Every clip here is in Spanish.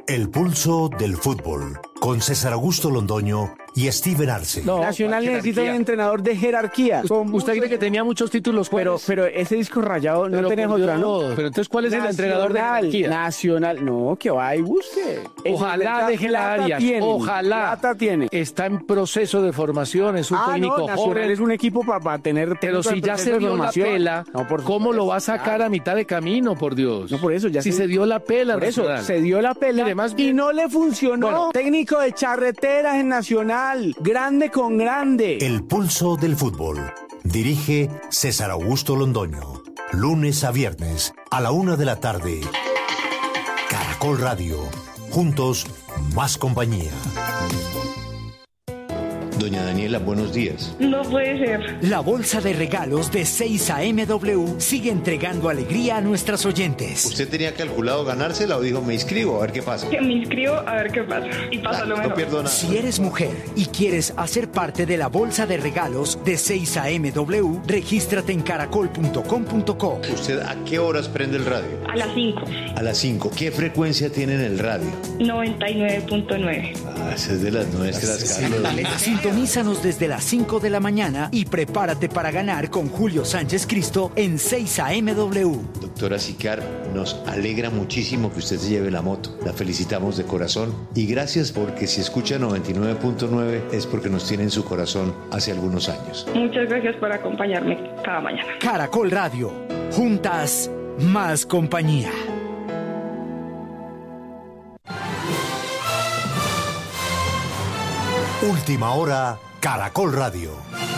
El pulso del fútbol, con César Augusto Londoño y Steven Arce. No, Nacional necesita un entrenador de jerarquía. ¿Usted cree que tenía muchos títulos? Pero ese disco rayado no tenés otra, ¿no? Pero entonces, ¿cuál es el entrenador de jerarquía? Nacional, no, que va y busque. Ojalá deje la Arias, ojalá. Plata tiene. Está en proceso de formación, es un técnico Nacional joven. es un equipo para tener... Pero si ya se dio la pela, ¿cómo lo va a sacar a mitad de camino, por Dios? No, por eso ya si se dio la pela, por eso Nacional. se dio la pela y no le funcionó. Bueno. Técnico de charreteras en Nacional, grande con grande. El pulso del fútbol. Dirige César Augusto Londoño. Lunes a viernes a la 1 de la tarde. Caracol Radio. Juntos, más compañía. Doña Daniela, buenos días. No puede ser. La bolsa de regalos de 6am sigue entregando alegría a nuestras oyentes. ¿Usted tenía calculado ganársela o dijo me inscribo a ver qué pasa? Que me inscribo a ver qué pasa. Y pasa lo mejor. No pierdo nada. Si eres mujer y quieres hacer parte de la bolsa de regalos de 6am, regístrate en caracol.com.co. ¿Usted a qué horas prende el radio? A las 5. A las 5. ¿Qué frecuencia tiene en el radio? 99.9. Ah, esa es de las nuestras, Carlos. Sintonízanos desde las 5 de la mañana y prepárate para ganar con Julio Sánchez Cristo en 6amw. Doctora Sicar, nos alegra muchísimo que usted se lleve la moto. La felicitamos de corazón y gracias porque si escucha 99.9 es porque nos tiene en su corazón hace algunos años. Muchas gracias por acompañarme cada mañana. Caracol Radio. Juntas, más compañía. Última hora, Caracol Radio.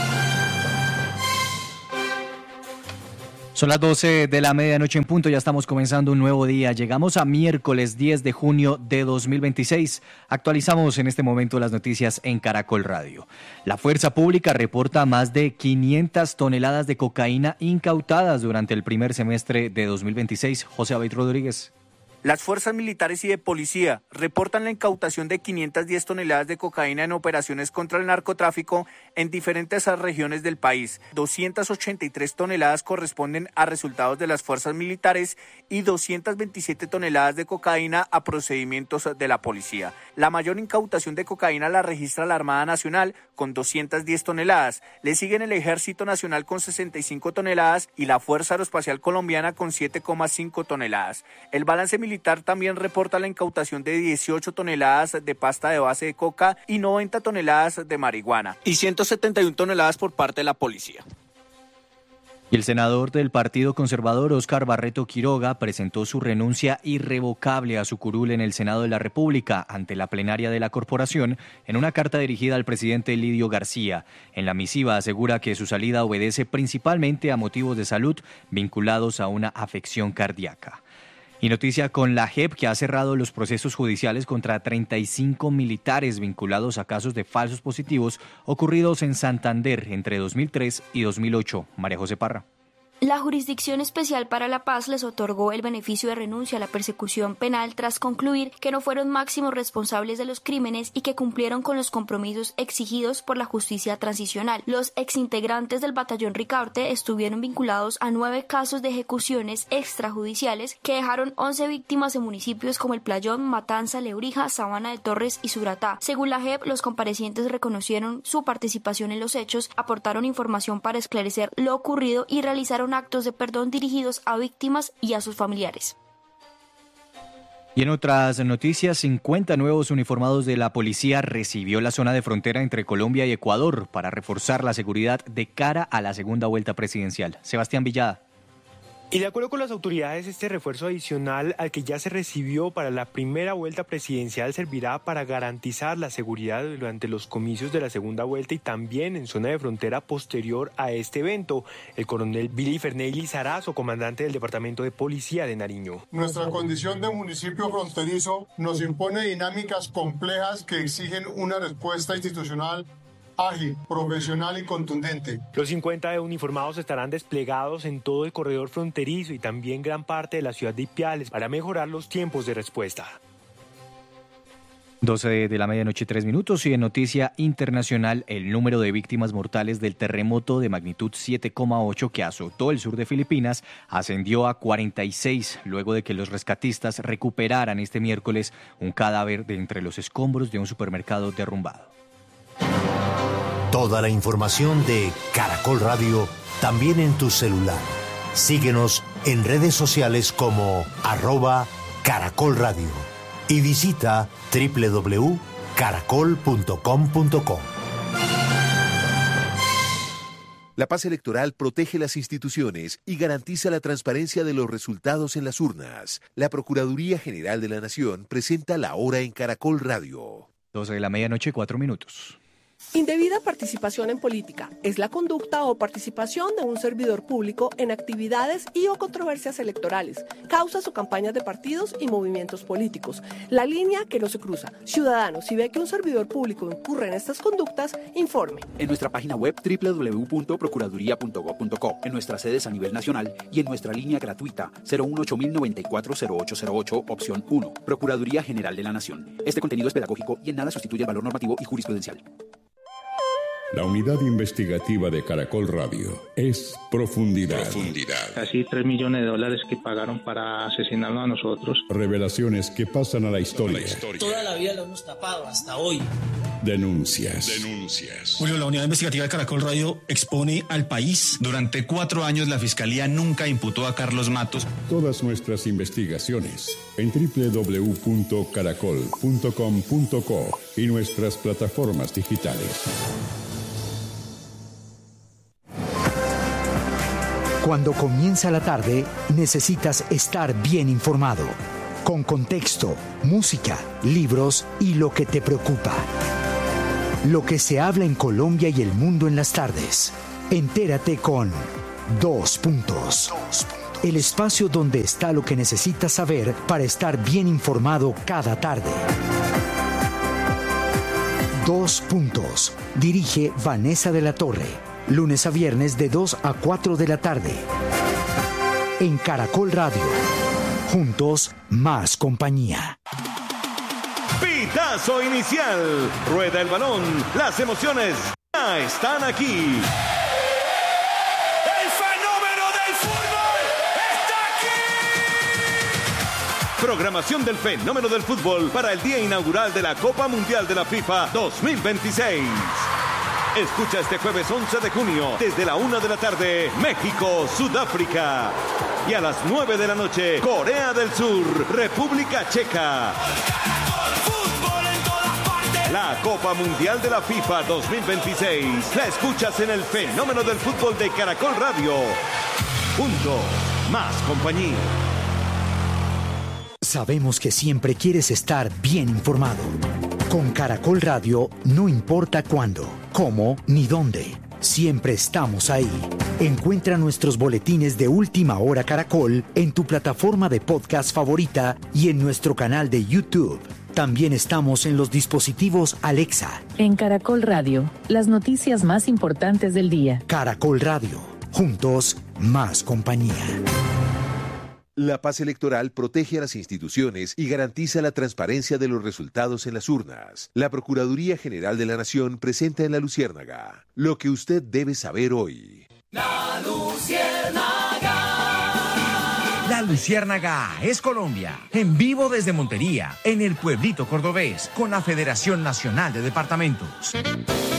Son las 12 de la medianoche en punto, ya estamos comenzando un nuevo día. Llegamos a miércoles 10 de junio de 2026. Actualizamos en este momento las noticias en Caracol Radio. La Fuerza Pública reporta más de 500 toneladas de cocaína incautadas durante el primer semestre de 2026. José Abid Rodríguez. Las fuerzas militares y de policía reportan la incautación de 510 toneladas de cocaína en operaciones contra el narcotráfico en diferentes regiones del país. 283 toneladas corresponden a resultados de las fuerzas militares y 227 toneladas de cocaína a procedimientos de la policía. La mayor incautación de cocaína la registra la Armada Nacional con 210 toneladas. Le siguen el Ejército Nacional con 65 toneladas y la Fuerza Aeroespacial Colombiana con 7,5 toneladas. El balance militar también reporta la incautación de 18 toneladas de pasta de base de coca y 90 toneladas de marihuana y 171 toneladas por parte de la policía. Y el senador del Partido Conservador, Óscar Barreto Quiroga, presentó su renuncia irrevocable a su curul en el Senado de la República ante la plenaria de la corporación en una carta dirigida al presidente Lidio García. En la misiva asegura que su salida obedece principalmente a motivos de salud vinculados a una afección cardíaca. Y noticia con la JEP, que ha cerrado los procesos judiciales contra 35 militares vinculados a casos de falsos positivos ocurridos en Santander entre 2003 y 2008. María José Parra. La Jurisdicción Especial para la Paz les otorgó el beneficio de renuncia a la persecución penal tras concluir que no fueron máximos responsables de los crímenes y que cumplieron con los compromisos exigidos por la justicia transicional. Los exintegrantes del Batallón Ricaurte estuvieron vinculados a 9 casos de ejecuciones extrajudiciales que dejaron 11 víctimas en municipios como El Playón, Matanza, Lebrija, Sabana de Torres y Suratá. Según la JEP, los comparecientes reconocieron su participación en los hechos, aportaron información para esclarecer lo ocurrido y realizaron actos de perdón dirigidos a víctimas y a sus familiares. Y en otras noticias, 50 nuevos uniformados de la policía recibió la zona de frontera entre Colombia y Ecuador para reforzar la seguridad de cara a la segunda vuelta presidencial. Sebastián Villada. Y de acuerdo con las autoridades, este refuerzo adicional al que ya se recibió para la primera vuelta presidencial servirá para garantizar la seguridad durante los comicios de la segunda vuelta y también en zona de frontera posterior a este evento. El coronel Billy Ferney Lizarazo, comandante del Departamento de Policía de Nariño. Nuestra condición de municipio fronterizo nos impone dinámicas complejas que exigen una respuesta institucional ágil, profesional y contundente. Los 50 uniformados estarán desplegados en todo el corredor fronterizo y también gran parte de la ciudad de Ipiales para mejorar los tiempos de respuesta. 12 de la medianoche, 3 minutos, y en noticia internacional, el número de víctimas mortales del terremoto de magnitud 7,8 que azotó el sur de Filipinas ascendió a 46, luego de que los rescatistas recuperaran este miércoles un cadáver de entre los escombros de un supermercado derrumbado. Toda la información de Caracol Radio también en tu celular. Síguenos en redes sociales como @Caracol Radio y visita www.caracol.com.co. La paz electoral protege las instituciones y garantiza la transparencia de los resultados en las urnas. La Procuraduría General de la Nación presenta La Hora en Caracol Radio. 12 de la medianoche, 4 minutos. Indebida participación en política es la conducta o participación de un servidor público en actividades y o controversias electorales, causas o campañas de partidos y movimientos políticos. La línea que no se cruza. Ciudadano, si ve que un servidor público incurre en estas conductas, informe. En nuestra página web www.procuraduría.gov.co, en nuestras sedes a nivel nacional y en nuestra línea gratuita 018-094-0808, opción 1. Procuraduría General de la Nación. Este contenido es pedagógico y en nada sustituye el valor normativo y jurisprudencial. La unidad investigativa de Caracol Radio es Profundidad. Casi $3 millones que pagaron para asesinarnos a nosotros. Revelaciones que pasan a la historia. Toda la vida lo hemos tapado, hasta hoy. Denuncias. Julio, la unidad investigativa de Caracol Radio expone al país. Durante 4 años la Fiscalía nunca imputó a Carlos Matos. Todas nuestras investigaciones en www.caracol.com.co y nuestras plataformas digitales. Cuando comienza la tarde, necesitas estar bien informado, con contexto, música, libros y lo que te preocupa. Lo que se habla en Colombia y el mundo en las tardes. Entérate con 2 Puntos. El espacio donde está lo que necesitas saber para estar bien informado cada tarde. 2 Puntos. Dirige Vanessa de la Torre. Lunes a viernes de 2 a 4 de la tarde. En Caracol Radio. Juntos, más compañía. Pitazo inicial. Rueda el balón. Las emociones ya están aquí. ¡El fenómeno del fútbol está aquí! Programación del fenómeno del fútbol para el día inaugural de la Copa Mundial de la FIFA 2026. Escucha este jueves 11 de junio, desde la 1 de la tarde, México, Sudáfrica. Y a las 9 de la noche, Corea del Sur, República Checa. La Copa Mundial de la FIFA 2026. La escuchas en el fenómeno del fútbol de Caracol Radio. Juntos, más compañía. Sabemos que siempre quieres estar bien informado. Con Caracol Radio, no importa cuándo, cómo ni dónde. Siempre estamos ahí. Encuentra nuestros boletines de Última Hora Caracol en tu plataforma de podcast favorita y en nuestro canal de YouTube. También estamos en los dispositivos Alexa. En Caracol Radio, las noticias más importantes del día. Caracol Radio. Juntos, más compañía. La paz electoral protege a las instituciones y garantiza la transparencia de los resultados en las urnas. La Procuraduría General de la Nación presenta en La Luciérnaga lo que usted debe saber hoy. La Luciérnaga. La Luciérnaga es Colombia, en vivo desde Montería, en el pueblito cordobés, con la Federación Nacional de Departamentos.